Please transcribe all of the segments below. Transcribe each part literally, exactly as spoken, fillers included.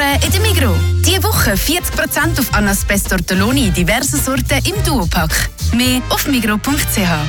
sparen in der Migros. Diese Woche vierzig Prozent auf Anaspes Tortelloni in diversen Sorten im Duopack. Mehr auf migros punkt c h.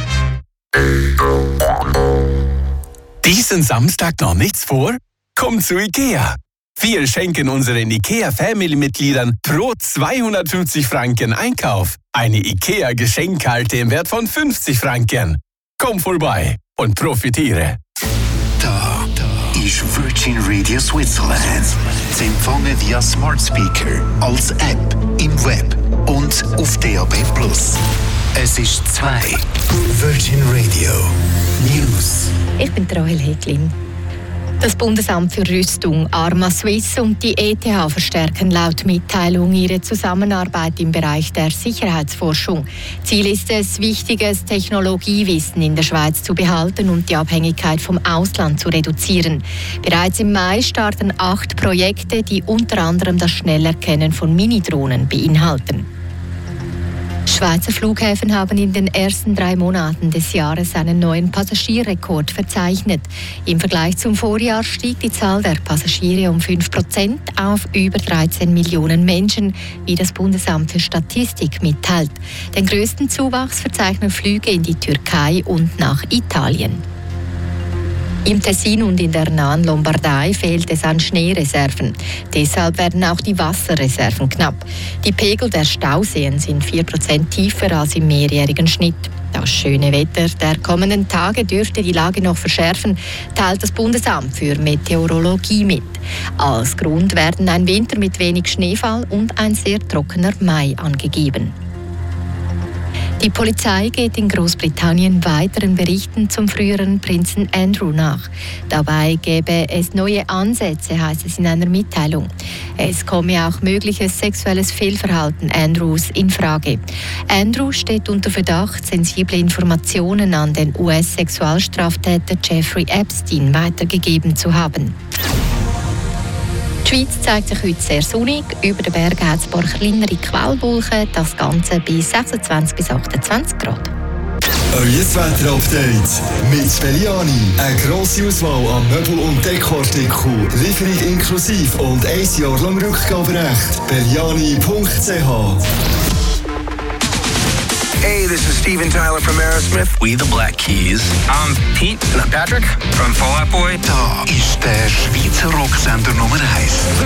Diesen Samstag noch nichts vor? Kommt zu IKEA! Wir schenken unseren IKEA-Family-Mitgliedern pro zweihundertfünfzig Franken Einkauf eine IKEA-Geschenkkarte im Wert von fünfzig Franken. Komm vorbei und profitiere. Da, da ist Virgin Radio Switzerland. Sie empfangen via Smart Speaker, als App, im Web und auf D A B plus. Es ist zwei. Virgin Radio News. Ich bin Rahel Heglin. Das Bundesamt für Rüstung, Arma Suisse und die E T H verstärken laut Mitteilung ihre Zusammenarbeit im Bereich der Sicherheitsforschung. Ziel ist es, wichtiges Technologiewissen in der Schweiz zu behalten und die Abhängigkeit vom Ausland zu reduzieren. Bereits im Mai starten acht Projekte, die unter anderem das Schnellerkennen von Minidrohnen beinhalten. Schweizer Flughäfen haben in den ersten drei Monaten des Jahres einen neuen Passagierrekord verzeichnet. Im Vergleich zum Vorjahr stieg die Zahl der Passagiere um fünf Prozent auf über dreizehn Millionen Menschen, wie das Bundesamt für Statistik mitteilt. Den größten Zuwachs verzeichnen Flüge in die Türkei und nach Italien. Im Tessin und in der nahen Lombardei fehlt es an Schneereserven. Deshalb werden auch die Wasserreserven knapp. Die Pegel der Stauseen sind vier Prozent tiefer als im mehrjährigen Schnitt. Das schöne Wetter der kommenden Tage dürfte die Lage noch verschärfen, teilt das Bundesamt für Meteorologie mit. Als Grund werden ein Winter mit wenig Schneefall und ein sehr trockener Mai angegeben. Die Polizei geht in Großbritannien weiteren Berichten zum früheren Prinzen Andrew nach. Dabei gäbe es neue Ansätze, heißt es in einer Mitteilung. Es komme auch mögliches sexuelles Fehlverhalten Andrews in Frage. Andrew steht unter Verdacht, sensible Informationen an den U S-Sexualstraftäter Jeffrey Epstein weitergegeben zu haben. Die Schweiz zeigt sich heute sehr sonnig. Über den Bergen hat es ein paar kleinere Quellwolken. Das Ganze bei sechsundzwanzig bis achtundzwanzig Grad. Euer Wetter-Update mit Belliani. Eine grosse Auswahl an Möbel- und Dekoartikeln. Lieferung inklusive und ein Jahr lang Rückgaberecht. belliani punkt c h. Hey, this is Steven Tyler from Aerosmith. We the Black Keys. I'm Pete. And I'm Patrick from Fall Out Boy. Da ist der Schweizer Rocksender Nummer eins.